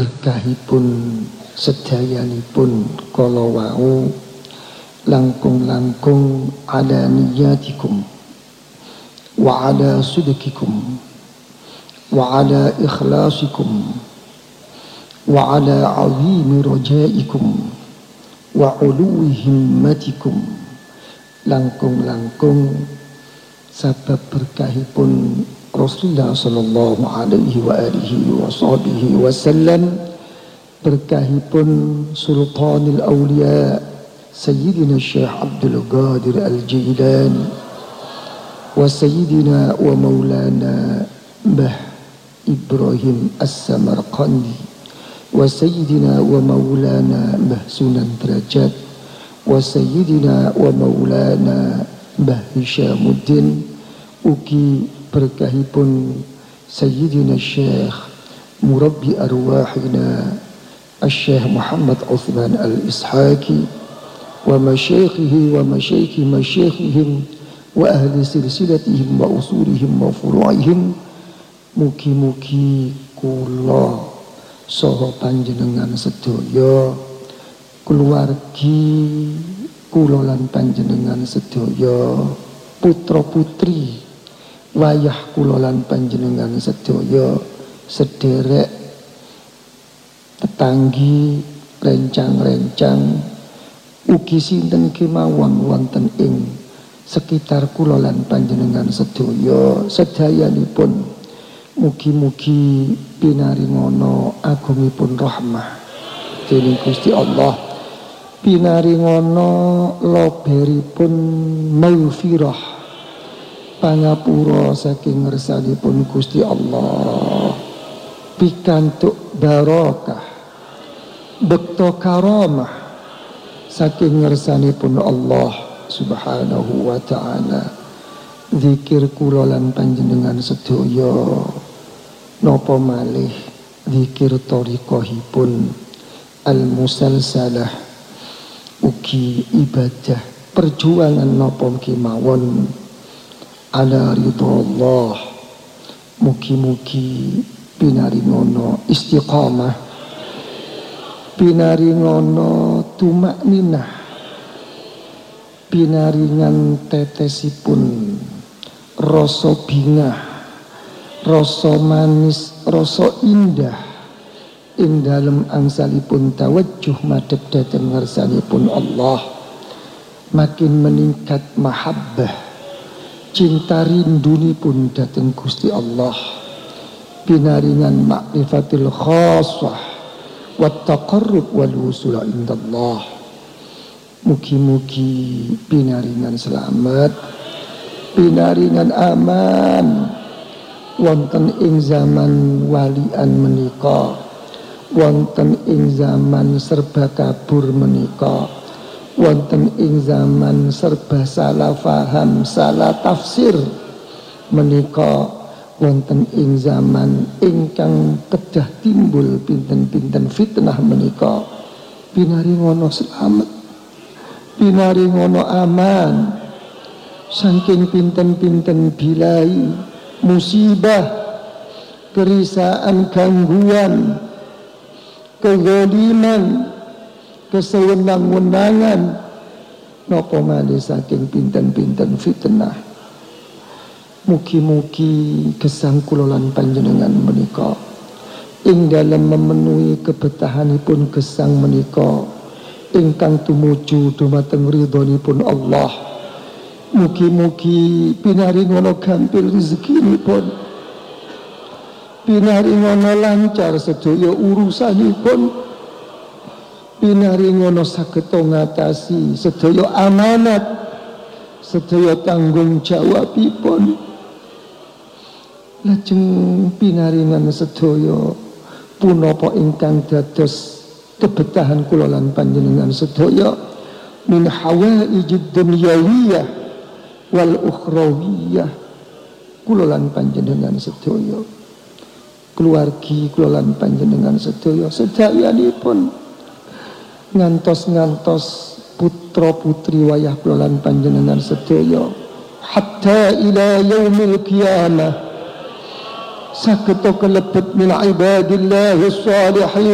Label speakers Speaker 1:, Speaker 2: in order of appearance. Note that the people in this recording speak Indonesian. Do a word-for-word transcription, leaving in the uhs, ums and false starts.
Speaker 1: berkahipun sedayanipun kala wau langkung-langkung ala niyatikum wa ala sudkikum wa ala ikhlasikum wa ala azimi rajaikum wa uluwi himmatikum, langkung-langkung sabab berkahipun Rasulullah sallallahu alaihi wa alihi wa sahbihi wasallam, berkahipun Sultanul Awliya Sayyidina Syekh Abdul Qadir Al-Jilani wa Sayyidina wa Maulana Mbah Ibrahim As-Samarqandi wa Sayyidina wa Maulana Mbah Sunan Derajat wa Sayyidina wa Maulana Mbah Hishamuddin, ugi berkahipun Sayyidina Syekh Murabbi Arwahina Syekh Muhammad Uthman Al-Ishaqi wa masyaikhihi wa masyaikhi masyaikhihim wa ahli silsilatihim wa usulihim wa furu'ihim. Mugi-mugi kula saha panjenengan sedaya, keluargi kula lan panjenengan sedaya, putra putri wayah kula lan panjenengan sedaya, sederek tetanggi rencang-rencang ugi sinten kemawon wonten ing sekitar kula lan panjenengan sedaya sedayanipun, mugi-mugi pinaringono agungipun rahmah dening Gusti Allah, pinaringono loberipun maghfirah pangapura saking ngersanipun Gusti Allah, pikantuk barokah bekto karamah saking ngersanipun Allah subhanahu wa ta'ala. Zikir kula lan panjenengan sedaya napa malih zikir thariqahipun al-musalsalah, ugi ibadah perjuangan napa kemawon ala ridha Allah, mugi-mugi pinaringono istiqamah, pinaringono tumakninah, pinaringan tetesipun rasa bingah, rasa manis, rasa indah ing dalem angsalipun tawajjuh madhep dhateng ngarsanipun Allah, makin meningkat mahabbah cinta rindunipun dhateng Gusti Allah, pinaringan ma'rifatil khassah wa taqarrub wal wusul indallah. Mugi-mugi pinaringan selamat, pinaringan aman wonten ing zaman walian menika, wonten ing zaman serba kabur menika, wonten ing zaman serba salah faham, salah tafsir menika, wonten ing zaman ingkang kedah timbul pinten-pinten fitnah menika, pinaringono selamat, pinaringono aman saking pinten-pinten bilai musibah, kerisaan, gangguan, kezaliman, kesewenang-wenangan, napa malih saking pinten-pinten fitnah. Mugi-mugi gesang kula lan panjenengan menika ing dalem memenuhi kebetahanipun gesang menika ingkang tumuju dumateng ridhonipun Allah. Mugi-mugi pinaringono gampil rezekinipun, pinaringono lancar sedaya urusanipun, pinaringono saged ngatasi sedaya amanat, sedaya tanggung jawabipun, lajeng pinaringan sedaya punapa ingkang dados kebetahan kula lan panjenengan sedaya min hawaijid dunyawiyah wal ukhrawiyah, kula lan panjenengan sedaya, keluargi kula lan panjenengan sedaya sedayanipun, ngantos-ngantos putra putri wayah kula lan panjenengan sedaya hatta ila yaumil qiyamah saged kalebet min ibadillahi shalihin